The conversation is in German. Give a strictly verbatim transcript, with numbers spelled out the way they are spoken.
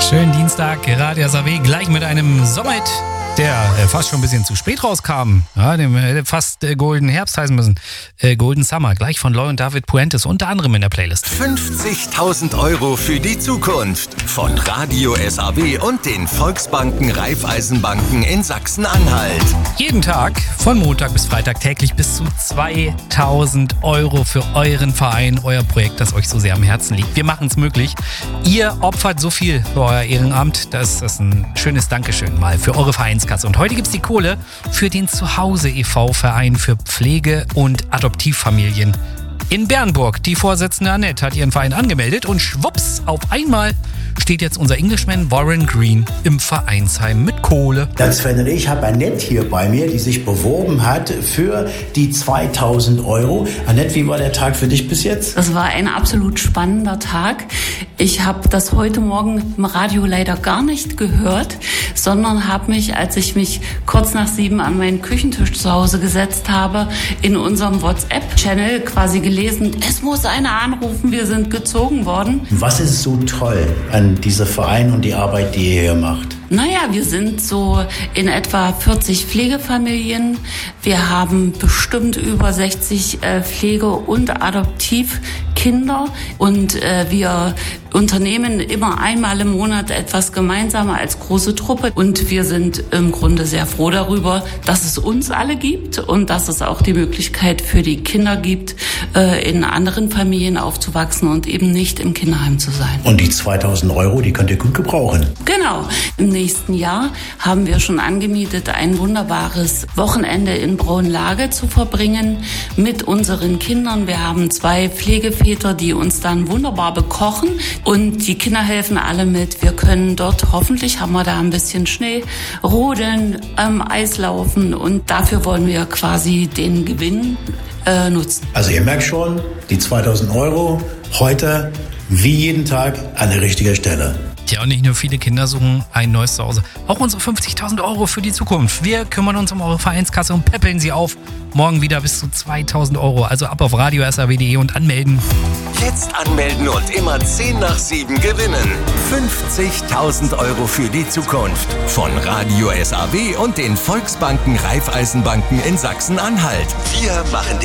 Schönen Dienstag, Radio S A W, gleich mit einem Sommerhit, der äh, fast schon ein bisschen zu spät rauskam. Ja, dem hätte fast äh, Golden Herbst heißen müssen. Äh, Golden Summer, gleich von Loy und David Puentes, unter anderem in der Playlist. fünfzigtausend Euro für die Zukunft von Radio S A W und den Volksbanken Raiffeisenbanken in Sachsen-Anhalt. Jeden Tag, von Montag bis Freitag, täglich bis zu zweitausend Euro für euren Verein, euer Projekt, das euch so sehr am Herzen liegt. Wir machen es möglich. Ihr opfert so viel für euer Ehrenamt. Das ist ein schönes Dankeschön mal für eure Vereinskasse. Und heute gibt es die Kohle für den Zuhause e V Verein für Pflege- und Adoptivfamilien in Bernburg. Die Vorsitzende Annette hat ihren Verein angemeldet und schwupps, auf einmal steht jetzt unser Englishman Warren Green im Vereinsheim mit Kohle. Das Sven und ich habe Annette hier bei mir, die sich beworben hat für die zweitausend Euro. Annette, wie war der Tag für dich bis jetzt? Das war ein absolut spannender Tag. Ich habe das heute Morgen im Radio leider gar nicht gehört, sondern habe mich, als ich mich kurz nach sieben an meinen Küchentisch zu Hause gesetzt habe, in unserem WhatsApp-Channel quasi gelesen, es muss einer anrufen, wir sind gezogen worden. Was ist so toll an diesem Verein und die Arbeit, die ihr hier macht? Naja, wir sind so in etwa vierzig Pflegefamilien. Wir haben bestimmt über sechzig äh, Pflege- und Adoptivkinder. Und äh, wir unternehmen immer einmal im Monat etwas gemeinsam als große Truppe. Und wir sind im Grunde sehr froh darüber, dass es uns alle gibt und dass es auch die Möglichkeit für die Kinder gibt, äh, in anderen Familien aufzuwachsen und eben nicht im Kinderheim zu sein. Und die zweitausend Euro, die könnt ihr gut gebrauchen. Genau. Im nächsten Jahr haben wir schon angemietet, ein wunderbares Wochenende in Braunlage zu verbringen mit unseren Kindern. Wir haben zwei Pflegeväter, die uns dann wunderbar bekochen und die Kinder helfen alle mit. Wir können dort, hoffentlich haben wir da ein bisschen Schnee, rodeln, ähm, Eislaufen und dafür wollen wir quasi den Gewinn äh, nutzen. Also ihr merkt schon, die zweitausend Euro heute wie jeden Tag an der richtigen Stelle. Ja, und nicht nur viele Kinder suchen ein neues Zuhause. Auch unsere fünfzigtausend Euro für die Zukunft. Wir kümmern uns um eure Vereinskasse und peppeln sie auf. Morgen wieder bis zu zweitausend Euro. Also ab auf radio s a w punkt d e und anmelden. Jetzt anmelden und immer zehn nach sieben gewinnen. fünfzigtausend Euro für die Zukunft von Radio S A W und den Volksbanken Raiffeisenbanken in Sachsen-Anhalt. Wir machen den